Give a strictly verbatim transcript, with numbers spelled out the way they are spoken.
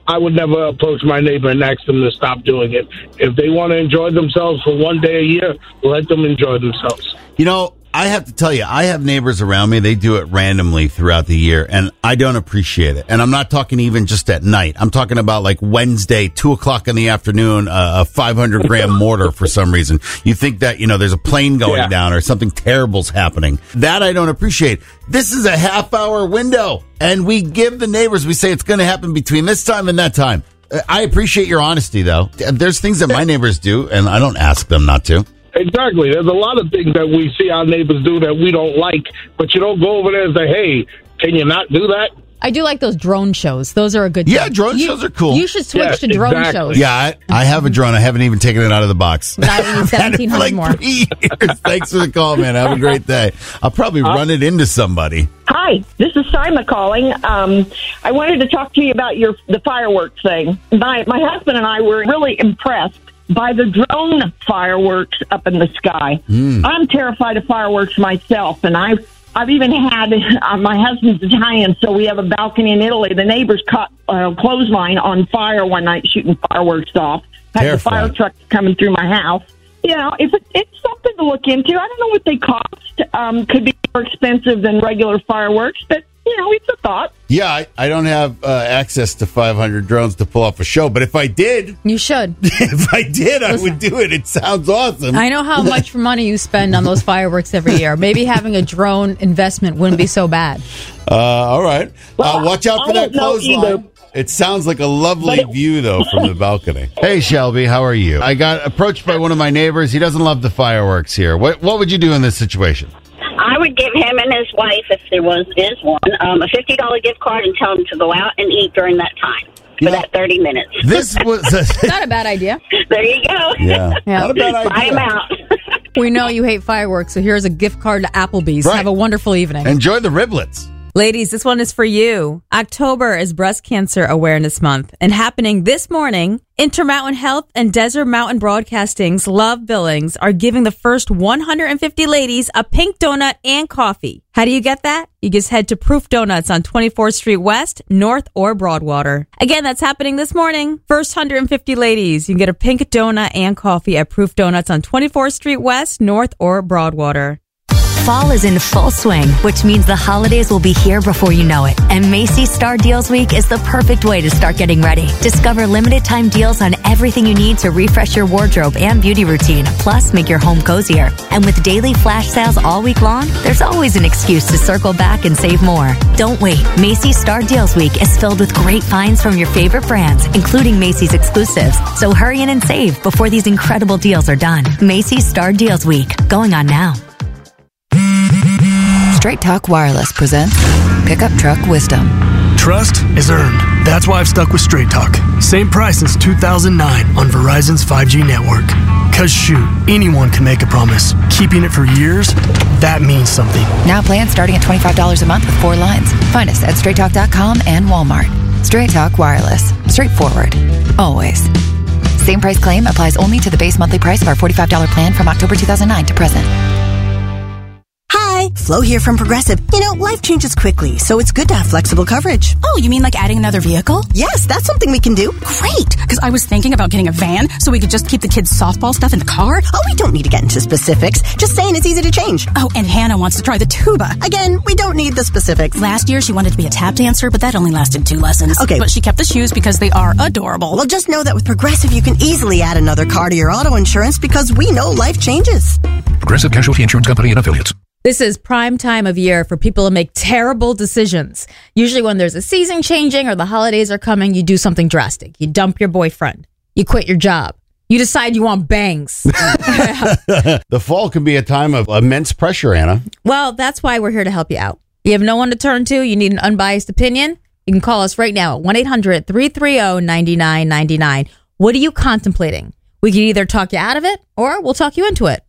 I would never approach my neighbor and ask them to stop doing it. If they want to enjoy themselves for one day a year, let them enjoy themselves. You know, I have to tell you, I have neighbors around me. They do it randomly throughout the year, and I don't appreciate it. And I'm not talking even just at night. I'm talking about like Wednesday, two o'clock in the afternoon, uh, a five hundred gram mortar for some reason. You think that, you know, there's a plane going Yeah. down or something terrible's happening. That I don't appreciate. This is a half hour window, and we give the neighbors, we say it's going to happen between this time and that time. I appreciate your honesty, though. There's things that my neighbors do, and I don't ask them not to. Exactly. There's a lot of things that we see our neighbors do that we don't like, but you don't go over there and say, hey, can you not do that? I do like those drone shows. Those are a good Yeah, thing. drone You- shows are cool. You should switch Yes, to drone exactly. shows. Yeah, I, I have a drone. I haven't even taken it out of the box. Not even I've had it seventeen for hundred like more. three years. Thanks for the call, man. Have a great day. I'll probably run it into somebody. Hi, this is Sima calling. Um, I wanted to talk to you about your the fireworks thing. My my husband and I were really impressed by the drone fireworks up in the sky. Mm. I'm terrified of fireworks myself, and I've I've even had uh, my husband's Italian, so we have a balcony in Italy. The neighbors caught a uh, clothesline on fire one night shooting fireworks off. Had the Terrifying. fire truck coming through my house. You know, if it, it's something to look into. I don't know what they cost. Um, could be more expensive than regular fireworks, but, you know, it's a thought. Yeah, I, I don't have uh, access to five hundred drones to pull off a show, but if I did, You should. if I did, I Listen. would do it. It sounds awesome. I know how much money you spend on those fireworks every year. Maybe having a drone investment wouldn't be so bad. Uh, all right. Well, uh, watch out for I that don't know clothesline. either. It sounds like a lovely But it- view, though, from the balcony. Hey, Shelby, how are you? I got approached by one of my neighbors. He doesn't love the fireworks here. What What would you do in this situation? I would give him and his wife, if there was is one, um, a fifty dollars gift card and tell them to go out and eat during that time for Yeah. that thirty minutes. This was Not a bad idea. There you go. yeah, Yeah. not a bad Buy idea. them out. We know you hate fireworks, so here's a gift card to Applebee's. Right. Have a wonderful evening. Enjoy the riblets. Ladies, this one is for you. October is Breast Cancer Awareness Month, and happening this morning, Intermountain Health and Desert Mountain Broadcasting's Love Billings are giving the first one hundred fifty ladies a pink donut and coffee. How do you get that? You just head to Proof Donuts on twenty-fourth Street West, North or Broadwater. Again, that's happening this morning. First one hundred fifty ladies, you can get a pink donut and coffee at Proof Donuts on twenty-fourth Street West, North or Broadwater. Fall is in full swing, which means the holidays will be here before you know it. And Macy's Star Deals Week is the perfect way to start getting ready. Discover limited time deals on everything you need to refresh your wardrobe and beauty routine, plus make your home cozier. And with daily flash sales all week long, there's always an excuse to circle back and save more. Don't wait. Macy's Star Deals Week is filled with great finds from your favorite brands, including Macy's exclusives. So hurry in and save before these incredible deals are done. Macy's Star Deals Week, going on now. Straight Talk Wireless presents Pickup Truck Wisdom. Trust is earned. That's why I've stuck with Straight Talk. Same price since two thousand nine on Verizon's five G network. Cause shoot, anyone can make a promise. Keeping it for years, that means something. Now plans starting at twenty-five dollars a month with four lines. Find us at straight talk dot com and Walmart. Straight Talk Wireless. Straightforward. Always. Same price claim applies only to the base monthly price of our forty-five dollars plan from October two thousand nine to present. Hi, Flo here from Progressive. You know, life changes quickly, so it's good to have flexible coverage. Oh, you mean like adding another vehicle? Yes, that's something we can do. Great, because I was thinking about getting a van so we could just keep the kids' softball stuff in the car. Oh, we don't need to get into specifics. Just saying it's easy to change. Oh, and Hannah wants to try the tuba. Again, we don't need the specifics. Last year, she wanted to be a tap dancer, but that only lasted two lessons. Okay. But she kept the shoes because they are adorable. Well, just know that with Progressive, you can easily add another car to your auto insurance because we know life changes. Progressive Casualty Insurance Company and Affiliates. This is prime time of year for people to make terrible decisions. Usually when there's a season changing or the holidays are coming, you do something drastic. You dump your boyfriend. You quit your job. You decide you want bangs. The fall can be a time of immense pressure, Anna. Well, that's why we're here to help you out. You have no one to turn to. You need an unbiased opinion. You can call us right now at one eight hundred three three zero nine nine nine nine. What are you contemplating? We can either talk you out of it or we'll talk you into it.